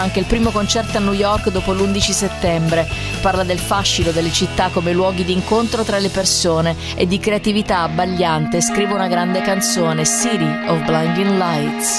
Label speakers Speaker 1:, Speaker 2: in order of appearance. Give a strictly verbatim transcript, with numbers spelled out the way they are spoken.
Speaker 1: Anche il primo concerto a New York dopo l'undici settembre. Parla del fascino delle città come luoghi di incontro tra le persone e di creatività abbagliante. Scrive una grande canzone, City of Blinding Lights.